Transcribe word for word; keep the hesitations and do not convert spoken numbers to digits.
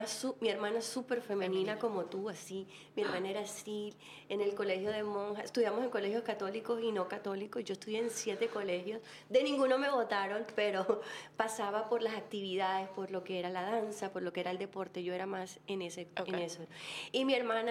Su, mi hermana es súper femenina Femenina. como tú, así. Mi hermana era así, en el colegio de monjas. Estudiamos en colegios católicos y no católicos. Yo estudié en siete colegios. De ninguno me votaron, pero pasaba por las actividades, por lo que era la danza, por lo que era el deporte. Yo era más en ese, en Okey. eso. Y mi hermana